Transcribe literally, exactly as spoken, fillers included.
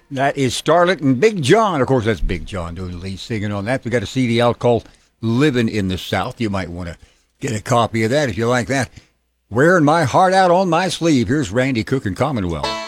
That is Starlet and Big John. Of course, that's Big John doing the lead singing on that. We got a C D out called Living in the South. You might want to get a copy of that if you like that. Wearing My Heart Out on My Sleeve. Here's Randy Cook and Commonwealth.